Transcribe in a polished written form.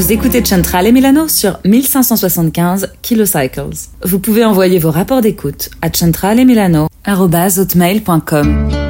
Vous écoutez Centrale Milano sur 1575 kHz. Vous pouvez envoyer vos rapports d'écoute à centralemilano@hotmail.com.